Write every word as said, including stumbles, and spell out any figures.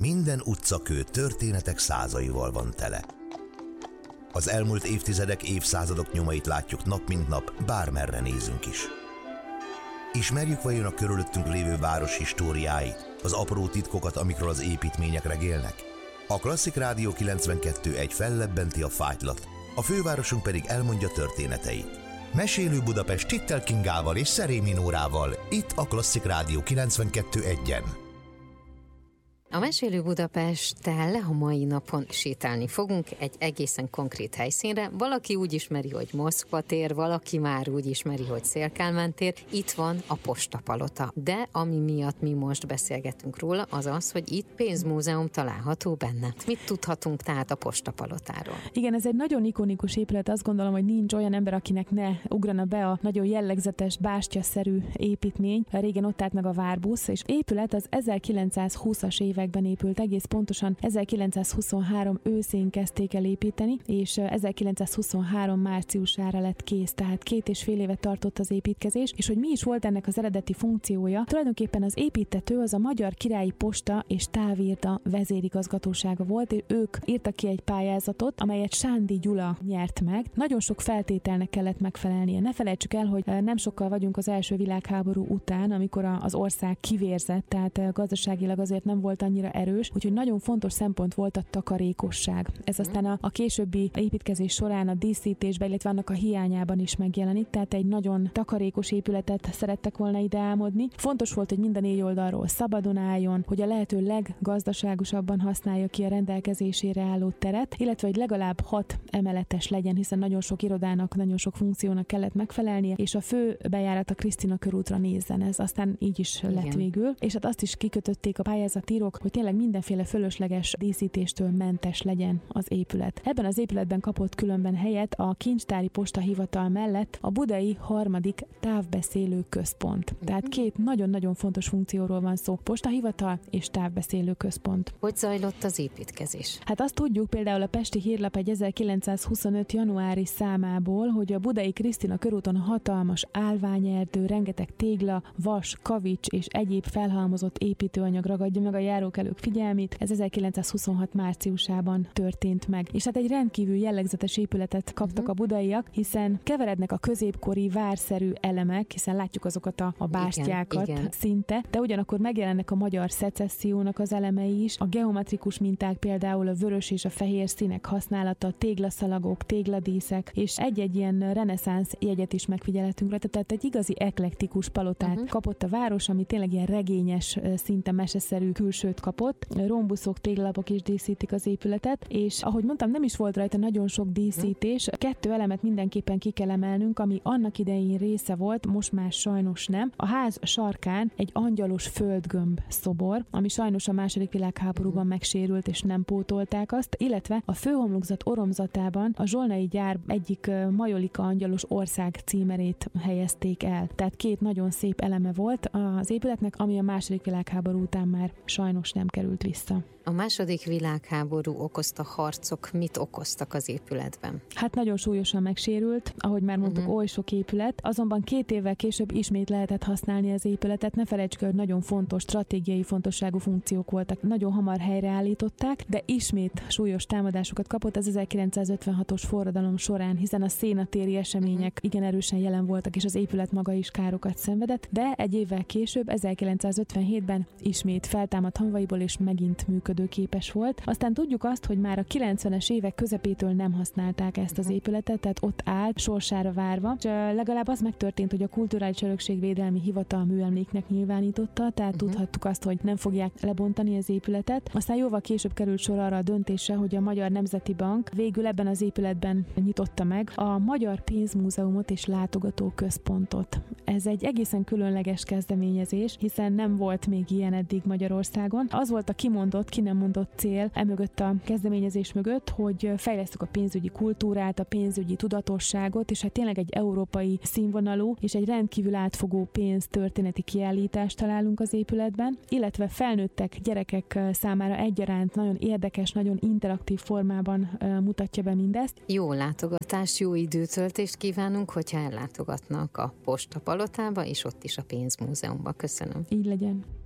Minden utcakő történetek százaival van tele. Az elmúlt évtizedek, évszázadok nyomait látjuk nap mint nap, bármerre nézünk is. Ismerjük vajon a körülöttünk lévő város históriáit, az apró titkokat, amikről az építmények regélnek? A Klasszik Rádió kilencvenkettő egy fellebbenti a fájtlat, a fővárosunk pedig elmondja történeteit. Mesélő Budapest Tittel Kingával és Szerémi Nórával, itt a Klasszik Rádió kilencvenkettő egyen. A Mesélő Budapesttel a mai napon sétálni fogunk egy egészen konkrét helyszínre. Valaki úgy ismeri, hogy Moszkva tér, valaki már úgy ismeri, hogy Széll-Kálmán tér. Itt van a Postapalota. De ami miatt mi most beszélgetünk róla, az az, hogy itt pénzmúzeum található benne. Mit tudhatunk tehát a Postapalotáról? Igen, ez egy nagyon ikonikus épület. Azt gondolom, hogy nincs olyan ember, akinek ne ugrana be a nagyon jellegzetes bástyaszerű építmény. Régen ott állt meg a várbusz, és épület az ezerkilencszázhúszas évek épült, egész pontosan ezerkilencszázhuszonhárom őszén kezdték el építeni, és ezerkilencszázhuszonhárom márciusára lett kész, tehát két és fél évet tartott az építkezés, és hogy mi is volt ennek az eredeti funkciója, tulajdonképpen az építtető az a Magyar Királyi Posta és Távirda vezérigazgatósága volt, és ők írtak ki egy pályázatot, amelyet Sándi Gyula nyert meg. Nagyon sok feltételnek kellett megfelelnie. Ne felejtsük el, hogy nem sokkal vagyunk az első világháború után, amikor az ország kivérzett, tehát gazdaságilag azért nem volt annyira erős, úgyhogy nagyon fontos szempont volt a takarékosság. Ez aztán a, a későbbi építkezés során a díszítésben, illetve annak a hiányában is megjelenik, tehát egy nagyon takarékos épületet szerettek volna ide álmodni. Fontos volt, hogy mind a négy oldalról szabadon álljon, hogy a lehető leggazdaságosabban használja ki a rendelkezésére álló teret, illetve hogy legalább hat emeletes legyen, hiszen nagyon sok irodának, nagyon sok funkciónak kellett megfelelnie, és a fő bejárat a Krisztina körútra nézzen. Ez aztán így is lett Igen. végül, és hát azt is kikötötték a pályázatírók, hogy tényleg mindenféle fölösleges díszítéstől mentes legyen az épület. Ebben az épületben kapott különben helyet a Kincstári Postahivatal mellett a budai harmadik távbeszélő központ. Tehát két nagyon-nagyon fontos funkcióról van szó. Postahivatal és távbeszélő központ. Hogy zajlott az építkezés? Hát azt tudjuk például a Pesti Hírlap egy ezerkilencszázhuszonöt januári számából, hogy a budai Krisztina körúton hatalmas állványerdő, rengeteg tégla, vas, kavics és egyéb felhalmozott építőanyag ragadja meg a járókelők figyelmét. Ez ezerkilencszázhuszonhat márciusában történt meg. És hát egy rendkívül jellegzetes épületet kaptak uh-huh. a budaiak, hiszen keverednek a középkori várszerű elemek, hiszen látjuk azokat a, a bástyákat igen, igen. szinte, de ugyanakkor megjelennek a magyar szecessziónak az elemei is, a geometrikus minták, például a vörös és a fehér színek használata, téglaszalagok, tégladíszek, és egy-egy ilyen reneszánsz jegyet is megfigyelhetünk rá, tehát egy igazi eklektikus palotát uh-huh. kapott a város, ami tényleg ilyen regényes, szinte meseszerű külsőt kapott. Rombuszok, téglalapok is díszítik az épületet, és ahogy mondtam, nem is volt rajta nagyon sok díszítés. Kettő elemet mindenképpen ki kell emelnünk, ami annak idején része volt, most már sajnos nem. A ház sarkán egy angyalos földgömb szobor, ami sajnos a második világháborúban megsérült, és nem pótolták azt, illetve a főhomlokzat oromzatában a zsolnai gyár egyik majolika angyalos ország címerét helyezték el. Tehát két nagyon szép eleme volt az épületnek, ami a második világháború után már sajnos nem került vissza. A második világháború okozta harcok mit okoztak az épületben? Hát nagyon súlyosan megsérült, ahogy már mondtuk, uh-huh. oly sok épület, azonban két évvel később ismét lehetett használni az épületet. Ne felejtsük el, hogy nagyon fontos, stratégiai fontosságú funkciók voltak, nagyon hamar helyreállították, de ismét súlyos támadásokat kapott az ezerkilencszázötvenhatos forradalom során, hiszen a szénatéri események uh-huh. igen erősen jelen voltak, és az épület maga is károkat szenvedett, de egy évvel később, ezerkilencszázötvenhétben ismét feltámadt hamvaiból, és megint működőképes volt. Aztán tudjuk azt, hogy már a kilencvenes évek közepétől nem használták ezt az épületet, tehát ott állt sorsára várva, és legalább az megtörtént, hogy a Kulturális Örökségvédelmi Hivatal műemléknek nyilvánította, tehát uh-huh. tudhattuk azt, hogy nem fogják lebontani az épületet. Aztán jóval később került sor arra a döntésre, hogy a Magyar Nemzeti Bank végül ebben az épületben nyitotta meg a Magyar Pénzmúzeumot és Látogatóközpontot. Ez egy egészen különleges kezdeményezés, hiszen nem volt még ilyen eddig Magyarországon. Az volt a kimondott, ki nem mondott cél emögött a kezdeményezés mögött, hogy fejlesztük a pénzügyi kultúrát, a pénzügyi tudatosságot, és hát tényleg egy európai színvonalú és egy rendkívül átfogó pénztörténeti kiállítást találunk az épületben, illetve felnőttek, gyerekek számára egyaránt nagyon érdekes, nagyon interaktív formában mutatja be mindezt. Jó látogatást, jó időtöltést kívánunk, hogyha ellátogatnak a Postapalotába, és ott is a Pénzmúzeumba. Köszönöm. Így legyen.